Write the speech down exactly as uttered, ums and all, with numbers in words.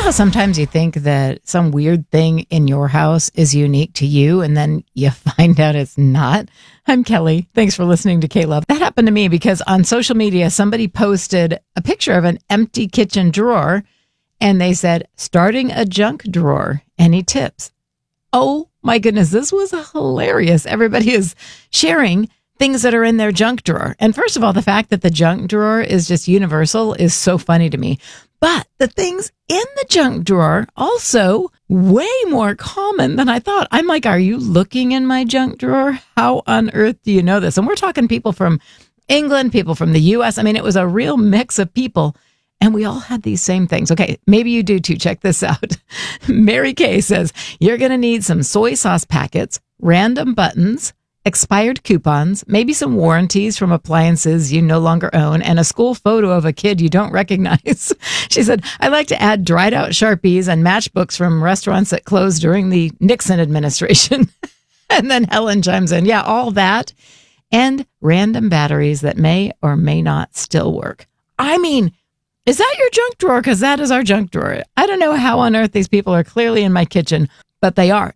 how sometimes you think that some weird thing in your house is unique to you, and then you find out it's not? I'm Kelly. Thanks for listening to K-Love. That happened to me because on social media, somebody posted a picture of an empty kitchen drawer, and they said, starting a junk drawer. Any tips? Oh my goodness, this was hilarious. Everybody is sharing things that are in their junk drawer. And first of all, the fact that the junk drawer is just universal is so funny to me. But the things in the junk drawer also way more common than I thought. I'm like, are you looking in my junk drawer? How on earth do you know this? And we're talking people from England, people from the U S. I mean, it was a real mix of people. And we all had these same things. Okay, maybe you do too. Check this out. Mary Kay says, you're going to need some soy sauce packets, random buttons, expired coupons, maybe some warranties from appliances you no longer own, and a school photo of a kid you don't recognize. She said, I like to add dried out Sharpies and matchbooks from restaurants that closed during the Nixon administration. And then Helen chimes in, yeah, all that, and random batteries that may or may not still work. I mean, is that your junk drawer? Because that is our junk drawer. I don't know how on earth these people are clearly in my kitchen, but they are.